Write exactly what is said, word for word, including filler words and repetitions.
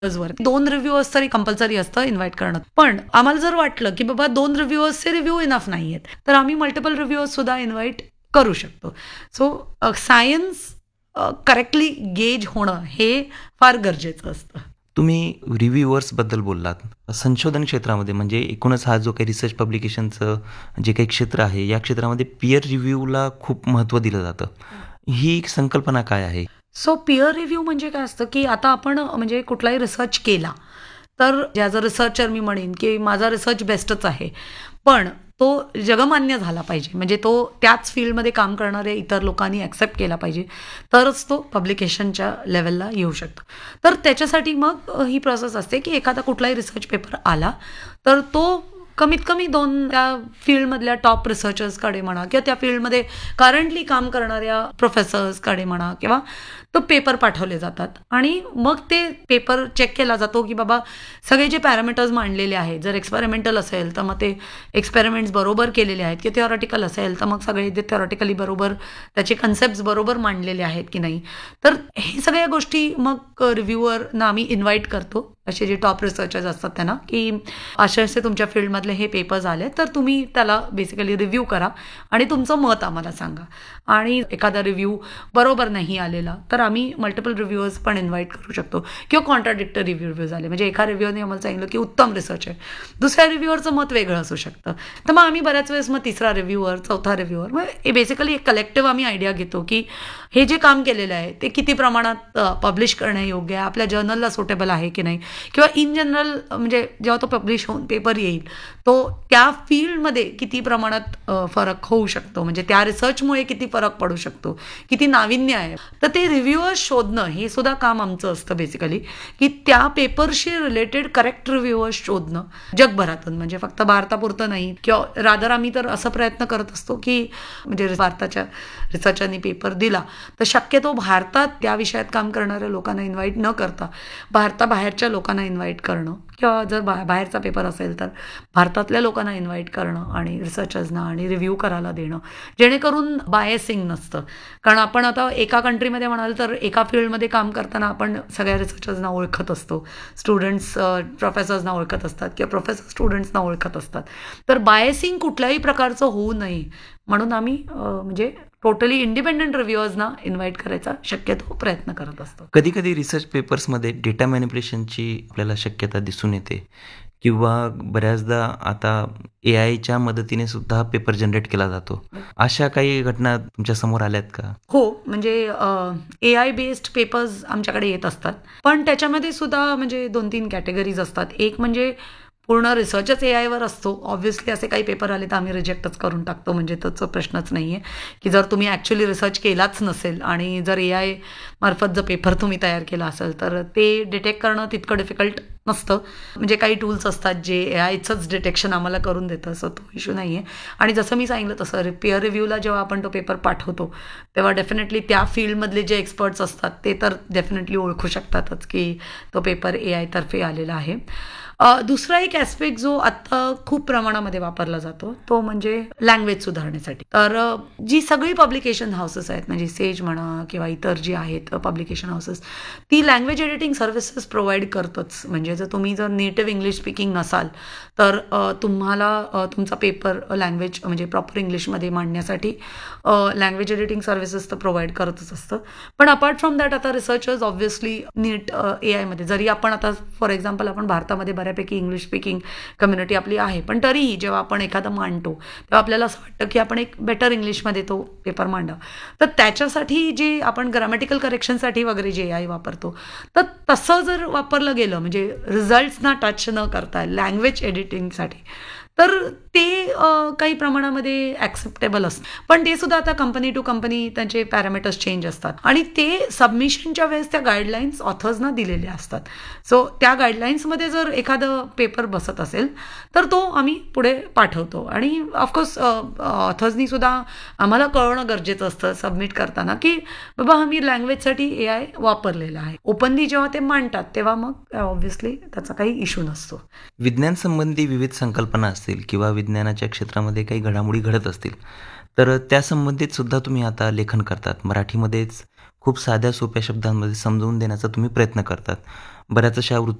वर दोन रिव्ह्यूअर्स तरी कंपल्सरी असतं इन्व्हाइट करणं. पण आम्हाला जर वाटलं की बाबा दोन रिव्ह्यूअर्सचे रिव्ह्यू इनफ नाही आहेत, तर आम्ही मल्टिपल रिव्ह्यूअर्स सुद्धा इन्व्हाइट करू शकतो. सो सायन्स करेक्टली गेज होणं हे फार गरजेचं असतं. तुम्ही रिव्ह्यूअर्सबद्दल बोललात. संशोधन क्षेत्रामध्ये म्हणजे एकूणच हा जो काही रिसर्च पब्लिकेशनचं जे काही क्षेत्र आहे, या क्षेत्रामध्ये पियर रिव्ह्यूला खूप महत्त्व दिलं जातं. ही संकल्पना काय आहे? सो पियर रिव्ह्यू म्हणजे काय असतं की आता आपण म्हणजे कुठलाही रिसर्च केला तर ॲज अ रिसर्चर मी म्हणेन की माझा रिसर्च बेस्टच आहे, पण तो जगमान्य झाला पाहिजे, म्हणजे तो त्याच फील्डमध्ये काम करणाऱ्या इतर लोकांनी ॲक्सेप्ट केला पाहिजे, तरच तो पब्लिकेशनच्या लेवलला येऊ शकतो. तर त्याच्यासाठी मग ही प्रोसेस असते की एखादा कुठलाही रिसर्च पेपर आला तर तो कमीत कमी दोन त्या फील्डमधल्या टॉप रिसर्चर्सकडे म्हणा किंवा त्या फील्डमध्ये करंटली काम करणाऱ्या प्रोफेसर्सकडे म्हणा किंवा तो पेपर पाठवले जातात आणि मग ते पेपर चेक केला जातो की बाबा सगळे जे पॅरामीटर्स मांडलेले आहेत, जर एक्सपेरिमेंटल असेल तर मग ते एक्सपेरिमेंट्स बरोबर केलेले आहेत, किंवा थिओरिटिकल असेल तर मग सगळे जे थिओरिटिकली बरोबर त्याचे कन्सेप्ट्स बरोबर मांडलेले आहेत की नाही. तर हे सगळ्या गोष्टी मग रिव्ह्यूअरना आम्ही इन्व्हाइट करतो, असे जे टॉप रिसर्चर्स असतात त्यांना, की असे असे तुमच्या फील्डमधले हे पेपर्स आले तर तुम्ही त्याला बेसिकली रिव्ह्यू करा आणि तुमचं मत आम्हाला सांगा. आणि एखादा रिव्ह्यू बरोबर नाही आलेला तर आम्ही मल्टिपल रिव्ह्यूअर्स पण इन्व्हाइट करू शकतो, किंवा कॉन्ट्राडिक्टरी रिव्ह्यूज आले म्हणजे एका रिव्ह्यूने आम्हाला सांगितलं की उत्तम रिसर्च आहे, दुसऱ्या रिव्ह्यूअरचं मत वेगळं असू शकतं, तर मग आम्ही बऱ्याच वेळेस मग तिसरा रिव्ह्यूअर, चौथा रिव्ह्यूअर, मग हे बेसिकली एक कलेक्टिव्ह आम्ही आयडिया घेतो की हे जे काम केलेलं आहे ते किती प्रमाणात पब्लिश करणं योग्य आहे, आपल्या जर्नलला सुटेबल आहे की नाही, किंवा इन जनरल म्हणजे जेव्हा तो पब्लिश होऊन पेपर येईल तो त्या फील्डमध्ये किती प्रमाणात फरक होऊ शकतो, म्हणजे त्या रिसर्चमुळे किती फरक पडू शकतो, किती नाविन्य आहे. तर ते रिव्ह्यूअर्स शोधणं हे सुद्धा काम आमचं असतं बेसिकली, की त्या पेपरशी रिलेटेड करेक्ट रिव्ह्यूअर्स शोधणं जगभरातून, म्हणजे फक्त भारतापुरतं नाही. किंवा रादर आम्ही तर असा प्रयत्न करत असतो की म्हणजे भारताच्या रिसर्चरनी पेपर दिला तर शक्यतो भारतात त्या विषयात काम करणाऱ्या लोकांना इन्व्हाइट न करता भारताबाहेरच्या लोकांना इन्व्हाइट करणं, किंवा जर बा बाहेरचा पेपर असेल तर भारतातल्या लोकांना इन्व्हाइट करणं आणि रिसर्चर्सना आणि रिव्ह्यू करायला देणं, जेणेकरून बायसिंग नसतं. कारण आपण आता एका कंट्रीमध्ये म्हणाल तर एका फील्डमध्ये काम करताना आपण सगळ्या रिसर्चर्सना ओळखत असतो, स्टुडंट्स प्रोफेसर्सना ओळखत असतात किंवा प्रोफेसर स्टुडंट्सना ओळखत असतात, तर बायसिंग कुठल्याही प्रकारचं होऊ नये म्हणून आम्ही म्हणजे टोटली इंडिपेंडंट रिव्ह्यूअर्सना इन्व्हाइट करायचा शक्यतो प्रयत्न करत असतो. कधी कधी रिसर्च पेपर्समध्ये डेटा मॅनिप्युलेशनची आपल्याला शक्यता दिसून येते, किंवा बऱ्याचदा आता ए आयच्या मदतीने सुद्धा पेपर जनरेट केला जातो. अशा काही घटना तुमच्या समोर आल्यात का? हो, म्हणजे ए आय बेस्ड पेपर्स आमच्याकडे येत असतात, पण त्याच्यामध्ये सुद्धा म्हणजे दोन तीन कॅटेगरीज असतात. एक म्हणजे पूर्ण रिसर्चच ए आयवर असतो. ऑब्व्हियसली असे काही पेपर आले तर आम्ही रिजेक्टच करून टाकतो, म्हणजे त्याचा प्रश्नच नाही आहे की जर तुम्ही ॲक्च्युली रिसर्च केलाच नसेल आणि जर ए आय मार्फत जर पेपर तुम्ही तयार केला असेल तर ते डिटेक्ट करणं तितकं डिफिकल्ट नसतं. म्हणजे काही टूल्स असतात जे ए आयचंच डिटेक्शन आम्हाला करून देतं, असं तो इश्यू नाही आहे. आणि जसं मी सांगितलं तसं पिअर रिव्ह्यूला जेव्हा आपण तो पेपर पाठवतो तेव्हा डेफिनेटली त्या फील्डमधले जे एक्सपर्ट्स असतात ते तर डेफिनेटली ओळखू शकतातच की तो पेपर ए आयतर्फे आलेला आहे. दुसरा एक ॲस्पेक्ट जो आत्ता खूप प्रमाणामध्ये वापरला जातो तो म्हणजे लँग्वेज सुधारण्यासाठी. तर जी सगळी पब्लिकेशन हाऊसेस आहेत, म्हणजे सेज म्हणा किंवा इतर जी आहेत पब्लिकेशन हाऊसेस, ती लँग्वेज एडिटिंग सर्व्हिसेस प्रोव्हाइड करतच. म्हणजे जर तुम्ही जर नेटिव्ह इंग्लिश स्पीकिंग नसाल तर तुम्हाला तुमचा पेपर लँग्वेज म्हणजे प्रॉपर इंग्लिशमध्ये मांडण्यासाठी लँग्वेज एडिटिंग सर्व्हिसेस तर प्रोव्हाइड करतच असतं. पण अपार्ट फ्रॉम दॅट आता रिसर्चर्स ऑब्व्हियसली नीट ए आयमध्ये, जरी आपण आता फॉर एक्झाम्पल आपण भारतामध्ये बऱ्यापैकी इंग्लिश स्पीकिंग कम्युनिटी आपली आहे, पण तरीही जेव्हा आपण एखादा मांडतो तेव्हा आपल्याला असं वाटतं की आपण एक बेटर इंग्लिशमध्ये तो पेपर मांडावा. तर त्याच्यासाठी जे आपण ग्रामॅटिकल करेक्शनसाठी वगैरे जे ए आय वापरतो, तर तसं जर वापरलं गेलं म्हणजे रिझल्ट्सना टच न करता लँग्वेज एडिटिंगसाठी, तर ते काही प्रमाणामध्ये ॲक्सेप्टेबल असतं. पण ते सुद्धा आता कंपनी टू कंपनी त्यांचे पॅरामीटर्स चेंज असतात आणि ते सबमिशनच्या वेळेस त्या गाईडलाईन्स ऑथर्सना दिलेल्या असतात. सो त्या गाईडलाईन्समध्ये जर एखादं पेपर बसत असेल तर तो आम्ही पुढे पाठवतो. आणि ऑफकोर्स ऑथर्सनी सुद्धा आम्हाला कळणं गरजेचं असतं सबमिट करताना की बाबा आम्ही लँग्वेजसाठी ए आय वापरलेला आहे. ओपनली जेव्हा ते मांडतात तेव्हा मग ऑब्व्हियसली त्याचा काही इश्यू नसतो. विज्ञान संबंधी विविध संकल्पना असतील किंवा विज्ञानाच्या क्षेत्रामध्ये काही घडामोडी घडत असतील तर त्या संबंधित सुद्धा तुम्ही आता लेखन करतात. मराठीमध्येच खूप साध्या सोप्या शब्दांमध्ये समजावून देण्याचा तुम्ही प्रयत्न करतात. बऱ्याच अशा